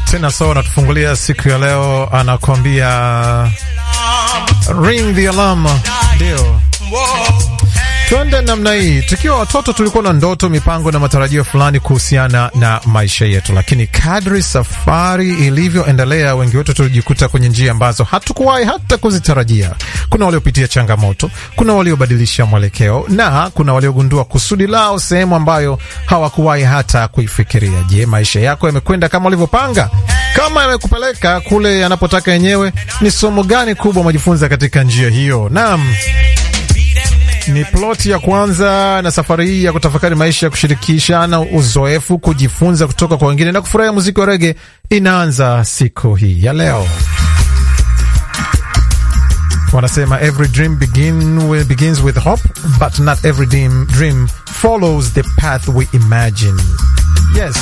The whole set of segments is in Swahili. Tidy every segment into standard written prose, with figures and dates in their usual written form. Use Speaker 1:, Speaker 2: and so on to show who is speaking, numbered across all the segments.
Speaker 1: Tena sawa natufungulia siku ya leo, anakuambia ring the alarm. Ndio twende namna hii. Tukiwa watoto tulikuwa na ndoto, mipango na matarajio fulani kuhusiana na maisha yetu, lakini kadri safari ilivyoendelea, wengi wetu tulijikuta kwenye njia ambazo hatukuwahi hata kuzitarajia. Kuna waliopitia changamoto, kuna waliobadilisha mwelekeo, na kuna waliogundua kusudi lao sehemu ambayo hawakuwahi hata kuifikiria. Je, maisha yako yamekwenda kama ulivyopanga? Kama yamekupeleka kule yanapotaka yenyewe, ni somo gani kubwa umejifunza katika njia hiyo? Naam, ni ploti ya kwanza na safari hii ya kutafakari maisha, ya kushirikishana uzoefu, kujifunza kutoka kwa wengine na kufurahia muziki wa rege inaanza siku hii ya leo. Wanasema every dream begins with hope, but not every dream follows the path we imagine. Yes.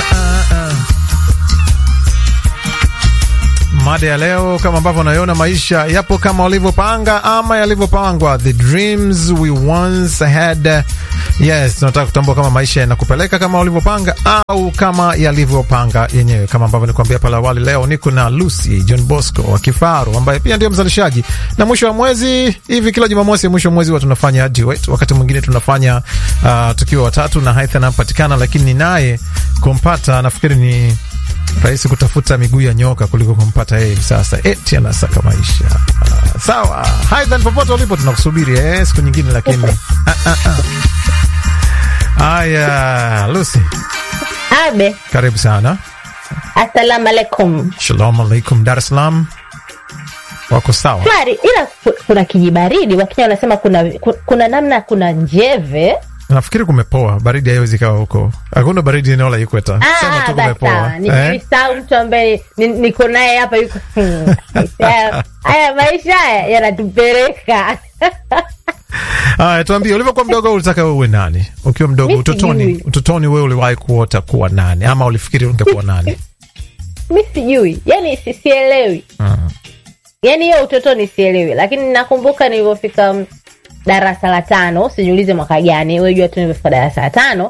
Speaker 1: Mada ya leo, kama ambavyo unaiona, maisha yapo kama walivyopanga ama yalivyopangwa. The dreams we once had. Yes, tunataka kutambua kama maisha yanakupeleka kama walivyopanga au kama yalivyopanga yenyewe. Kama ambavyo nilikwambia pale awali, leo niko na Lucy John Bosco wa Kifaru, ambaye pia ndio mzalishaji. Na mwisho wa mwezi hivi, kila Jumamosi mwisho wa mwezi tunafanya duet. Wakati mwingine tunafanya tukiwa watatu, na Haitha anapatikana, lakini naye kumpata nafikiri ni rahisi kutafuta miguu ya nyoka kuliko kumpata yeye sasa. Eti anasaka maisha. Sawa. Haitha, popote ulipo tunakusubiri siku nyingine, lakini Aya, Lucy.
Speaker 2: Abe.
Speaker 1: Karibu sana.
Speaker 2: Assalamu alaikum.
Speaker 1: Shalom alaikum. Dar es Salaam wako sawa?
Speaker 2: Kwari, ila kuna kijibaridi. Wakenya wanasema kuna namna, kuna njeve.
Speaker 1: Nafikiri kumepoa. Baridi haiwezi kawa huko. Hakuna baridi eneo la Ikweta. Sema tu kumepoa.
Speaker 2: Nilisahau mtu ambaye niko naye hapa yuko. Haya maisha haya yanatupeleka.
Speaker 1: Tuambie, ulivyokuwa mdogo ulitaka uwe nani? Ukiwa mdogo utotoni wewe uliwahi kuota kuwa nani, ama ulifikiri ungekuwa nani?
Speaker 2: Mimi sijui. Yaani sielewi. Yaani hiyo utotoni sielewi, lakini nakumbuka nilipofika darasa la 5, sijiulize mwaka gani, wewe jua tu nilipofika darasa la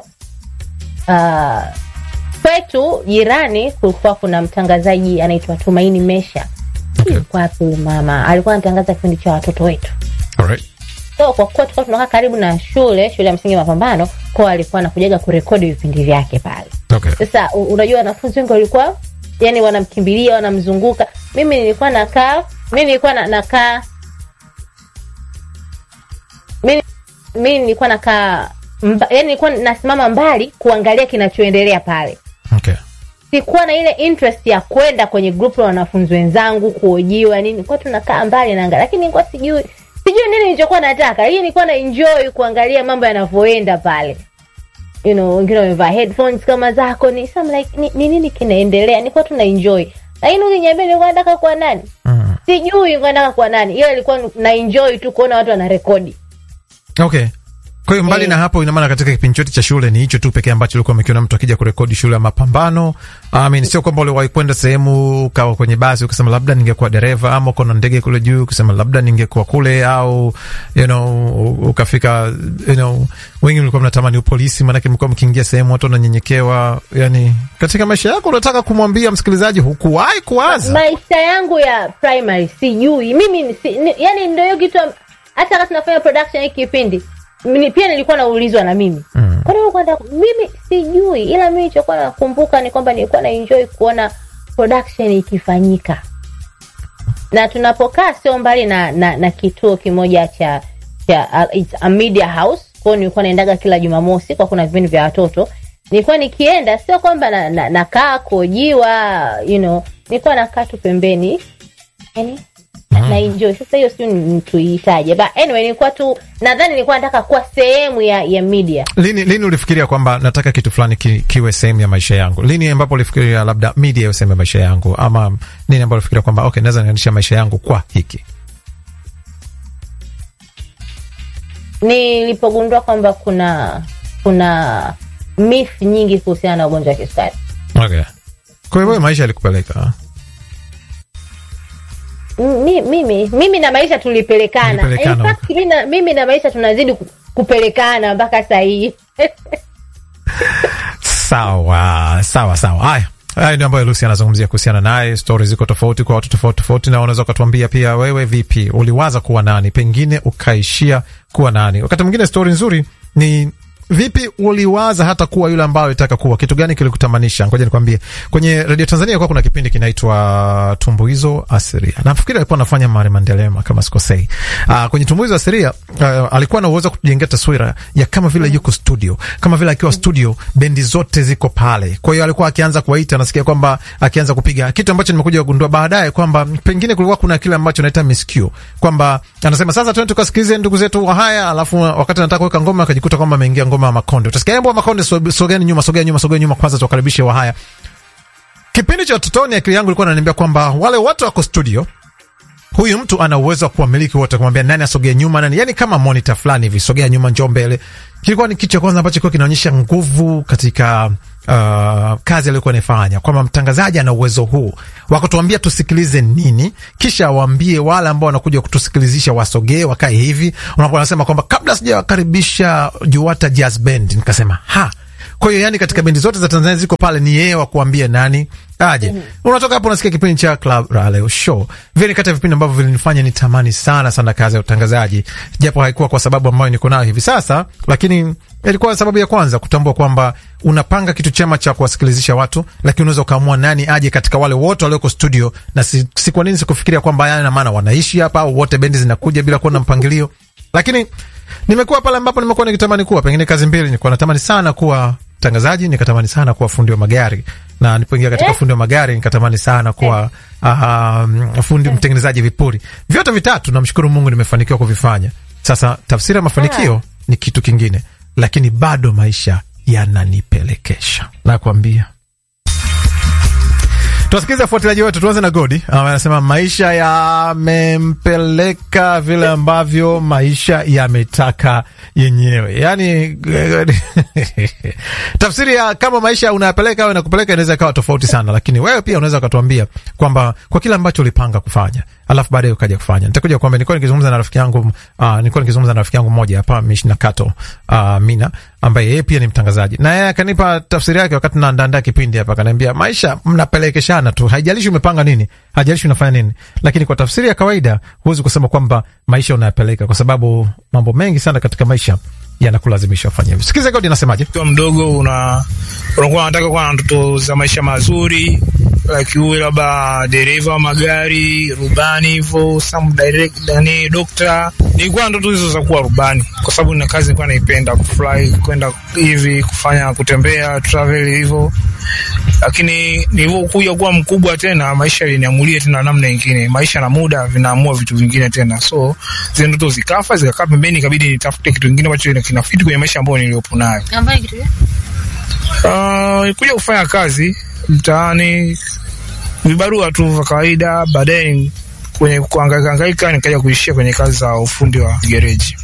Speaker 2: 5. Kwetu jirani kulikuwa kuna mtangazaji anaitwa Tumaini Mesha.
Speaker 1: Okay.
Speaker 2: Kwa sababu mama alikuwa anatangaza kipindi cha watoto wetu.
Speaker 1: Alright.
Speaker 2: So kwa kuwa tulikuwa tunakaa karibu na shule ya msingi Mapambano, kwa alikuwa anakujaga kurekodi vipindi vyake pale.
Speaker 1: Okay.
Speaker 2: Sasa unajua wanafunzi wengi walikuwa yani wanamkimbilia, wanamzunguka. Mimi nilikuwa nakaa yani nilikuwa nasimama mbali kuangalia kinachoendelea pale.
Speaker 1: Okay.
Speaker 2: Sikuwa na ile interest ya kwenda kwenye group la wanafunzi wenzangu kuojiwa nini. Kwa tunakaa mbali naangalia, lakini nilikuwa sijui nini nilichokuwa nataka. Hii nilikuwa na enjoy kuangalia mambo yanavyoenda pale. You know, wengine wamevaa headphones kama zako, ni some like ni nini kinaendelea. Nilikuwa tuna enjoy. Lakini ukiniambia nilikuwa nataka kuwa nani? Sijui nilikuwa nataka kuwa nani. Ile ilikuwa na enjoy tu kuona watu wanarekodi.
Speaker 1: Okay. Kwa hiyo mbali na hapo, ina maana katika kipindi chote cha shule ni hicho tu pekee ambacho ulikuwa umekiona mtu akija kurekodi shule ya Mapambano. Sio kwamba uliwahi kwenda sehemu kawa kwenye basi ukasema labda ningekuwa dereva, ama uko na ndege kule juu ukasema labda ningekuwa kule, au ukafika wengi mlikuwa mnatamani upolisi, maana mlikuwa mkiingia sehemu watu wananyenyekewa. Yani katika maisha yako unataka kumwambia msikilizaji hukuwahi kuwaza? Maisha
Speaker 2: yangu ya primary sijui. Mimi yani ndio hiyo kitu, hata kama tunafanya production hiki kipindi pia nilikuwa naulizwa na mimi. Kwa nini kwenda? Mimi sijui, ila mimi nilichokuwa nakumbuka ni kwamba nilikuwa na enjoy kuona production ikifanyika. Na tunapokaa sio mbali na kituo kimoja cha it's a media house. Kwa hiyo nilikuwa naendaga kila Jumamosi kwa kuna vipindi vya watoto. Nilikuwa nikienda sio kwamba nakaa kuojiwa, nilikuwa nakaa tu pembeni. Yaani na enjoy. Sasa hiyo sio nituitaje. But anyway, nilikuwa tu nadhani nilikuwa nataka kuwa sehemu ya media.
Speaker 1: Lini ulifikiria kwamba nataka kitu fulani kiwe sehemu ya maisha yangu? Lini ambapo ulifikiria labda media iwe sehemu ya maisha yangu? Ama nini ambapo ulifikiria kwamba okay, naweza niendesha maisha yangu kwa hiki?
Speaker 2: Nilipogundua kwamba kuna myth nyingi kuhusiana na ugonjwa wa kisukari.
Speaker 1: Okay. Kwa hiyo maisha yalikupeleka?
Speaker 2: Mimi na maisha tulipelekana. In fact, mimi na maisha tunazidi kupelekana mpaka sasa hivi.
Speaker 1: Sawa. Haya. Haya ndio ambayo Lucy anazungumzia kuhusiana naye. Stories ziko tofauti kwa watu tofauti, na unaweza kutuambia pia wewe vipi, uliwaza kuwa nani, pengine ukaishia kuwa nani. Wakati mwingine story nzuri ni vipi uliwaza hata kuwa yule ambaye unataka kuwa, kitu gani kilikutamanisha. Ngoja nikwambie, kwenye Radio Tanzania kwa kuna kipindi kinaitwa Tumbuizo Asiria. Nafikiri alikuwa anafanya Mari Mandelema kama sikosei. Kwenye Tumbuizo Asiria alikuwa na uwezo kujengea taswira ya kama vile yuko studio, kama vile akiwa studio bendi zote ziko pale. Kwa hiyo alikuwa akianza kuwaita, nasikia kwamba akianza kupiga, kitu ambacho nimekuja kugundua baadaye kwamba pengine kulikuwa kuna kile ambacho naita miskio, kwamba anasema sasa twende tukasikilize ndugu zetu wa haya, alafu wakati anataka kuweka ngoma akajikuta kwamba ameingia ngoma ya Makonde. Utasikia ngoma Makonde, sogeni nyuma, kwanza tuwakaribishe wa haya. Kipindi cha utotoni akili yangu ilikuwa inaniambia kwamba wale watu wako studio, huyu mtu ana uwezo wa kuwamiliki wote, kumwambia nani asogee nyuma, nani, yani kama monitor fulani hivi, sogea nyuma, njoo mbele. Kilikuwa ni kitu cha kwanza ambacho kilikuwa kinaonyesha nguvu katika kazi aliyokuwa anafanya, kwamba mtangazaji ana uwezo huu wa kutuambia tusikilize nini, kisha waambie wale ambao wanakuja kutusikilizisha wasogee, wakae hivi. Unaposema kwamba kabla sijawakaribisha Juwata Jazz Band, nikasema kwa hiyo yani katika bendi zote za Tanzania ziko pale, ni yeye wa kuambia nani aje. Unatoka hapo unasikia kipindi cha Club Rale Show. Vile kati ya vipindi ambavyo vilinifanya nitamani sana kazi ya utangazaji, japo haikuwa kwa sababu ambayo niko nayo hivi sasa, lakini ilikuwa sababu ya kwanza kutambua kwamba unapanga kitu chema cha kuwasikilizisha watu, lakini unaweza kaamua nani aje katika wale wote walioko studio, na si kwa nini sikufikiria kwamba yana maana wanaishi hapa au wote bendi zinakuja bila kuwa na mpangilio. Lakini nimekuwa pale ambapo nimekuwa nikitamani kuwa pengine kazi mbili. Nilikuwa natamani sana kuwa mtangazaji, nikatamani sana kuwa fundi wa magari, na nilipoingia katika fundi wa magari nikatamani sana kuwa fundi mtengenezaji vipuri. Vyote vitatu namshukuru Mungu nimefanikiwa kuvifanya. Sasa tafsiri ya mafanikio ni kitu kingine, lakini bado maisha yananipelekesha. Nakwambia. Tuwasikilize wafuatiliaji wetu. Tuanze na Godi. Anasema maisha yamempeleka vile ambavyo maisha yametaka yenyewe. Yani tafsiri ya kama maisha unayapeleka au inakupeleka inaweza ikawa tofauti sana, lakini wewe pia unaweza kutuambia kwamba kwa kila ambacho ulipanga kufanya alafu baadaye ukaja kufanya. Nitakuja kwamba nilikuwa nikizungumza na rafiki yangu mmoja hapa Mishna Kato Mina, ambaye yeye pia ni mtangazaji, na yeye akanipa tafsiri yake wakati naandaa kipindi hapa. Akaniambia maisha mnapelekeshana tu, haijalishi umepanga nini, haijalishi unafanya nini, lakini kwa tafsiri ya kawaida huwezi kusema kwamba maisha unayapeleka, kwa sababu mambo mengi sana katika maisha yanakulazimisha ufanye hivyo. Sikiza Godi anasemaje.
Speaker 3: Kwa mdogo unakuwa unataka kuwa na ndoto za maisha mazuri, like uwe labda dereva magari, rubani hivyo, some direct yani doctor. Nilikuwa ndoto hizo za kuwa rubani kwa sababu nina kazi nilikuwa naipenda, kufly, kwenda hivi, kufanya kutembea, travel hivyo. Lakini nilipokuja kuwa mkubwa tena, maisha yaliniamulia tena namna nyingine. Maisha na muda vinaamua vitu vingine tena. So zile ndoto zikakaa pembeni, ikabidi nitafute kitu kingine ambacho kinafiti kwenye maisha ambayo niliyopo nayo.
Speaker 2: Ambaye kitu gani?
Speaker 3: Kuja kufanya kazi mtaani, vibarua tu vya kawaida. Baadaye kwenye kuhangaika nikaja kuishia kwenye kazi za ufundi wa gereji.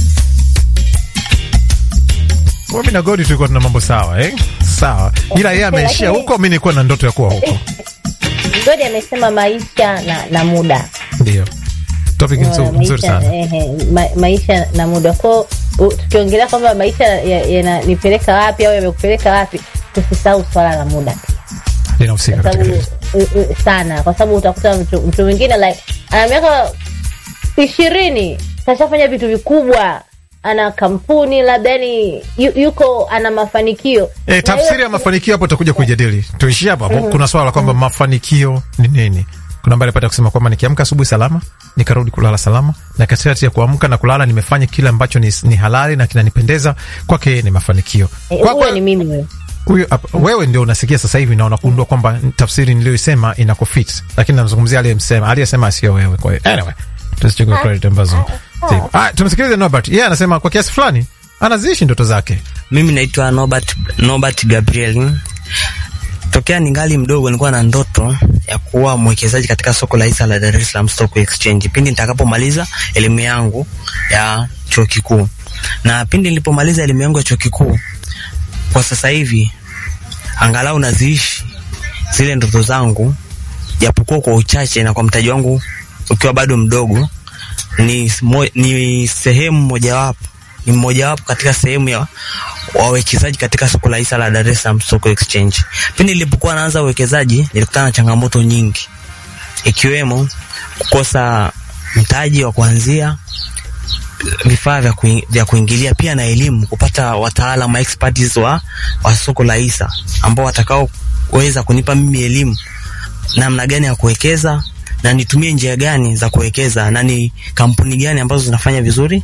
Speaker 1: Mimi na Godi tulikuwa tuna mambo sawa, sawa. Ila yeye ameishia huko, mimi nilikuwa na ndoto ya kuwa huko.
Speaker 2: Godi amesema maisha na muda.
Speaker 1: Ndio. Topic nzuri sana.
Speaker 2: Maisha na muda. Kwa tukiongelea kwamba maisha yananipeleka wapi au yamekupeleka wapi, tusisahau swala la muda.
Speaker 1: Linahusika katika hilo
Speaker 2: sana, kwa sababu utakuta mtu mwingine like ana miaka 20 kashafanya vitu vikubwa, ana kampuni labda, yani yuko ana mafanikio.
Speaker 1: Tafsiri ya mafanikio hapo tutakuja kujadili. Tuishie hapo. Kuna swala kwamba mafanikio ni nini. Kuna mbali pata kusema kwamba nikiamka asubuhi salama, nikarudi kulala salama, na katikati ya kuamka na kulala nimefanya kile ambacho ni halali na kinanipendeza, kwake ni mafanikio.
Speaker 2: Kwa ni mimi wewe.
Speaker 1: Wewe ndio unasikia sasa hivi na unakundua kwamba tafsiri niliyosema inakufit, lakini namzungumzia aliyesema sio wewe. Kwa hiyo anyway, tusichukue credit ambazo. Tumsikilize Norbert. Yeye anasema kwa kiasi fulani anaziishi ndoto zake.
Speaker 4: Mimi naitwa Norbert Gabriel. Tokea ningali mdogo nilikuwa na ndoto ya kuwa mwekezaji katika soko la hisa la Dar es Salaam Stock Exchange pindi nitakapomaliza elimu yangu ya chuo kikuu. Na pindi nilipomaliza elimu yangu ya chuo kikuu, kwa sasa hivi angalau naziishi zile ndoto zangu, japokuwa kwa uchache na kwa mtaji wangu ukiwa bado mdogo. Ni sehemu mojawapo katika sehemu ya wawekezaji katika soko la hisa la Dar es Salaam Stock Exchange. Pindi nilipokuwa naanza uwekezaji nilikutana na changamoto nyingi, ikiwemo kukosa mtaji wa kuanzia, vifaa vya kuingilia, pia na elimu, kupata wataalamu experts wa soko la hisa ambao watakaoweza kunipa mimi elimu namna gani ya kuwekeza na nitumie njia gani za kuwekeza na ni kampuni gani ambazo zinafanya vizuri.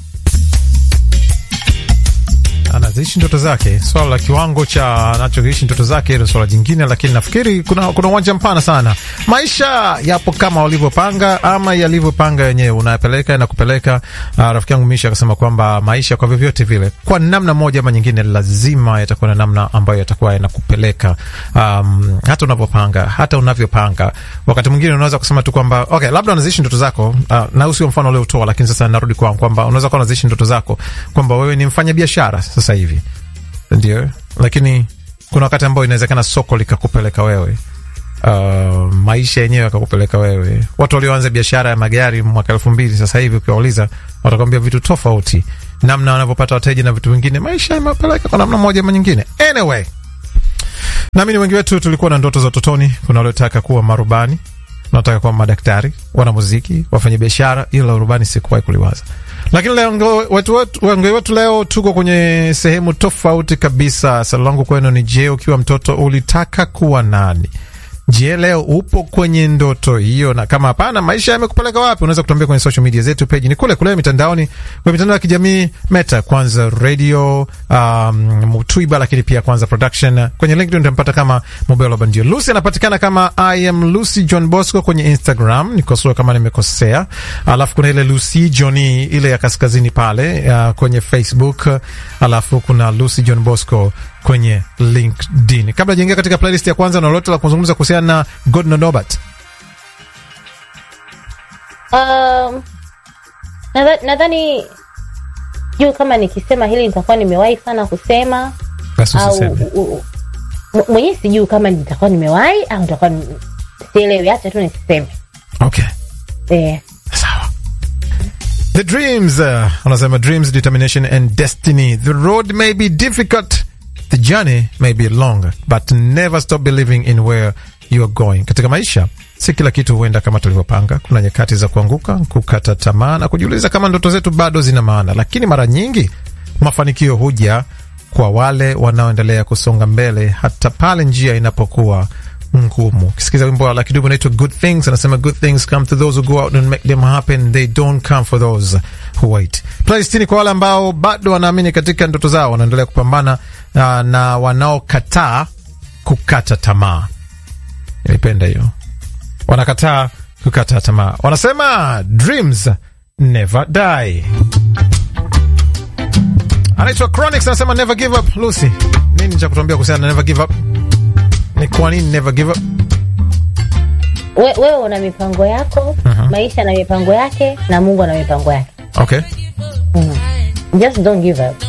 Speaker 1: Anaziishi ndoto zake. Swala la kiwango cha anachoishi ndoto zake hilo swala jingine, lakini nafikiri kuna uwanja mpana sana. Maisha yapo kama walivyopanga ama yalivyopanga yenyewe, unayapeleka na kupeleka. Rafiki yangu Misha akasema kwamba maisha kwa vyovyote vile, kwa namna moja ama nyingine, lazima yatakuwa na namna ambayo yatakuwa yanakupeleka, hata unapopanga, hata unavyopanga. Wakati mwingine unaweza kusema tu kwamba okay, labda unaziishi ndoto zako, na usio mfano leo utoa, lakini sasa narudi kwamba unaweza kuwa unaziishi ndoto zako kwamba wewe ni mfanyabiashara sasa hivi, ndio, lakini kuna wakati ambao inawezekana soko likakupeleka wewe, maisha yenyewe yakakupeleka wewe. Watu walioanza biashara ya magari mwaka 2000 sasa hivi ukiwauliza watakwambia vitu tofauti, namna wanavyopata wateja na vitu vingine, maisha yamepeleka kwa namna moja ama nyingine. Anyway, naamini wengi wetu tulikuwa na ndoto za utotoni. Kuna waliotaka kuwa marubani, wanataka kuwa madaktari, wanamuziki, wafanya biashara, ila urubani sikuwahi kuliwaza. Lakini leo wetu leo tuko kwenye sehemu tofauti kabisa. Swali langu kwenu ni, je, ukiwa mtoto ulitaka kuwa nani? Je, leo upo kwenye ndoto hiyo? Na kama hapana, maisha yamekupeleka wapi? Unaweza kutuambia kwenye social media zetu, page ni kule mitandaoni, kwa mitandao ya kijamii, Meta Kwanza Radio, Mutwiba, lakini pia Kwanza Production. Kwenye LinkedIn utampata kama Mobelo Bandio. Lucy anapatikana kama I am Lucy John Bosco kwenye Instagram, nikosoa kama nimekosea. Alafu kuna ile Lucy Johnny ile ya kaskazini pale kwenye Facebook. Alafu kuna Lucy John Bosco kwenye LinkedIn. Kabla jiingia katika playlist ya kwanza, na lolote la kuzungumza kuhusiana na God No Nobat?
Speaker 2: Nadhani juu kama nikisema hili nitakuwa nimewahi sana kusema, au mwenyewe sijui kama nitakuwa nimewahi au nitakuwa sielewi, acha tu niseme.
Speaker 1: Okay. Sawa. The dreams, unasema dreams, determination and destiny. The road may be difficult, the journey may be long, but never stop believing in where you are going. Katika maisha, si kila kitu huenda kama tulivyopanga. Kuna nyakati za kuanguka, kukata tamaa na kujiuliza kama ndoto zetu bado zina maana. Lakini mara nyingi mafanikio huja kwa wale wanaoendelea kusonga mbele hata pale njia inapokuwa ngumu. Kisikiza wimbo wa Lucky Dube unaitwa Good Things, anasema good things come to those who go out and make them happen, they don't come for those who wait. Playlist ni kwa wale ambao bado wanaamini katika ndoto zao, wanaendelea kupambana na wanaokataa kukata tamaa. Nilipenda hiyo, wanakataa kukata tamaa. Wanasema dreams never die. Anaitwa Chronix, anasema never give up. Lucy, nini cha kutuambia kuhusiana na never give up? Ni kwa nini never give up?
Speaker 2: Wewe una mipango yako, maisha na mipango yake, na Mungu ana mipango yake.
Speaker 1: Okay.
Speaker 2: Just don't give up.